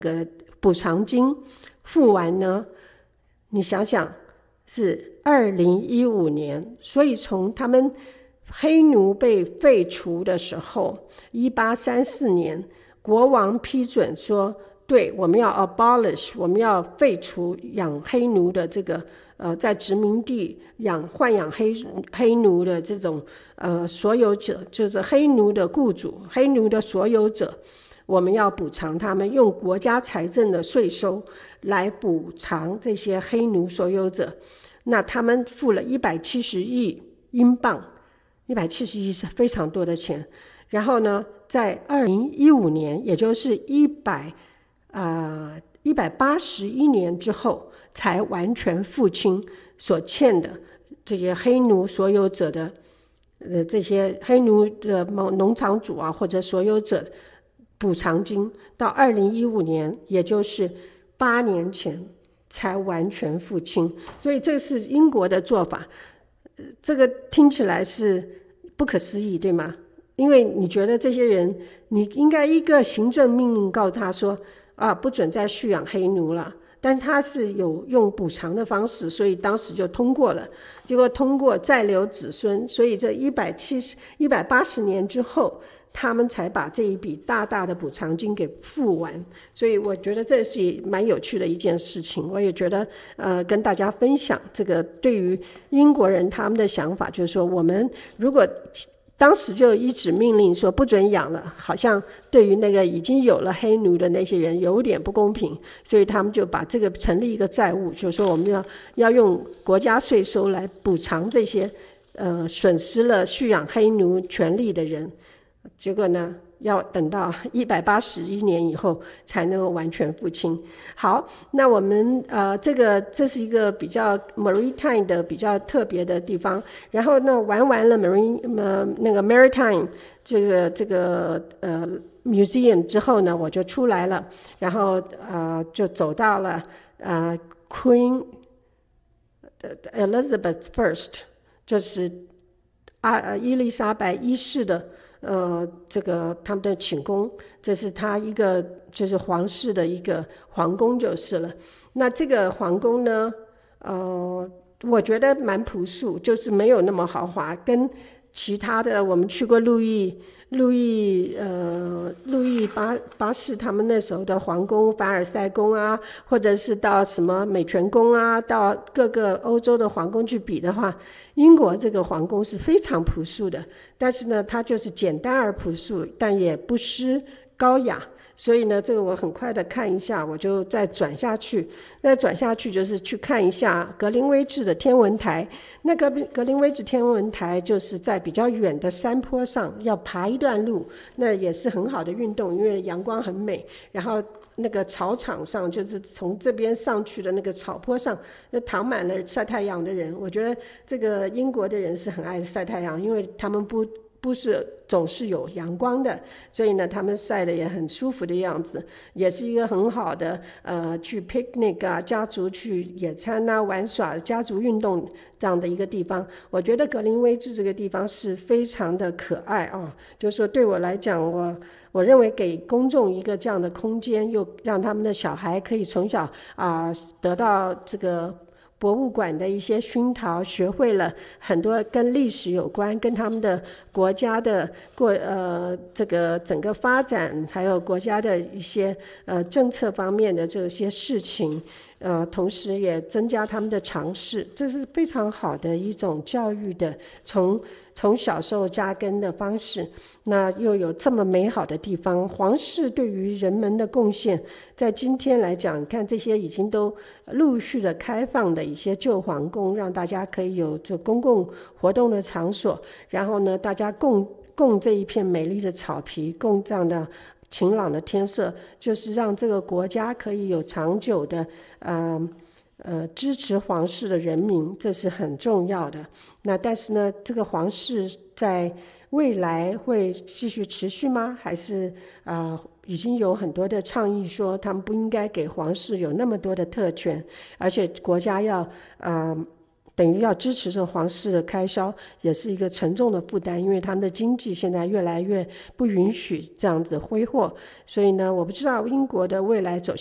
个补偿金付完呢？你想想是2015年，所以从他们黑奴被废除的时候，1834年国王批准说，对，我们要 abolish， 我们要废除养黑奴的这个在殖民地豢养黑奴的这种所有者，就是黑奴的雇主，黑奴的所有者，我们要补偿他们，用国家财政的税收来补偿这些黑奴所有者。那他们付了170亿英镑，170亿是非常多的钱。然后呢，在2015年，也就是181年之后，才完全付清所欠的这些黑奴所有者的这些黑奴的农场主啊，或者所有者补偿金，到2015年，也就是8年前才完全付清。所以这是英国的做法，这个听起来是不可思议，对吗？因为你觉得这些人，你应该一个行政命令告诉他说不准再蓄养黑奴了，但他是有用补偿的方式，所以当时就通过了。结果通过再留子孙，所以这180年之后，他们才把这一笔大大的补偿金给付完。所以我觉得这是蛮有趣的一件事情，我也觉得跟大家分享这个对于英国人他们的想法，就是说我们如果当时就一纸命令说不准养了，好像对于那个已经有了黑奴的那些人有点不公平，所以他们就把这个成立一个债务，就是说我们要用国家税收来补偿这些损失了蓄养黑奴权利的人。结果呢，要等到181年以后才能够完全付清。好，那我们这是一个比较 maritime 的比较特别的地方。然后呢，玩了那个 maritime 这个museum 之后呢，我就出来了，然后就走到了Queen Elizabeth First， 就是伊丽莎白一世的这个他们的寝宫，这是他一个就是皇室的一个皇宫就是了。那这个皇宫呢我觉得蛮朴素，就是没有那么豪华，跟其他的我们去过路易八世他们那时候的皇宫，凡尔赛宫啊，或者是到什么美泉宫啊，到各个欧洲的皇宫去比的话，英国这个皇宫是非常朴素的，但是呢它就是简单而朴素，但也不失高雅。所以呢这个我很快的看一下，我就再转下去，再转下去就是去看一下格林威治的天文台。那个格林威治天文台就是在比较远的山坡上，要爬一段路，那也是很好的运动，因为阳光很美。然后那个草场上，就是从这边上去的那个草坡上，就躺满了晒太阳的人。我觉得这个英国的人是很爱晒太阳，因为他们不是总是有阳光的，所以呢他们晒得也很舒服的样子，也是一个很好的去 picnic 啊，家族去野餐啊，玩耍家族运动这样的一个地方。我觉得格林威治这个地方是非常的可爱啊，就是说对我来讲，我认为给公众一个这样的空间，又让他们的小孩可以从小得到这个博物馆的一些熏陶，学会了很多跟历史有关，跟他们的国家的这个整个发展，还有国家的一些政策方面的这些事情，同时也增加他们的常识，这是非常好的一种教育的从小时候扎根的方式。那又有这么美好的地方，皇室对于人们的贡献，在今天来讲，看这些已经都陆续的开放的一些旧皇宫，让大家可以有这公共活动的场所，然后呢大家共这一片美丽的草皮，共这样的晴朗的天色，就是让这个国家可以有长久的支持皇室的人民，这是很重要的。那但是呢，这个皇室在未来会继续持续吗？还是已经有很多的倡议说他们不应该给皇室有那么多的特权，而且国家要等于要支持这皇室的开销，也是一个沉重的负担，因为他们的经济现在越来越不允许这样子挥霍，所以呢，我不知道英国的未来走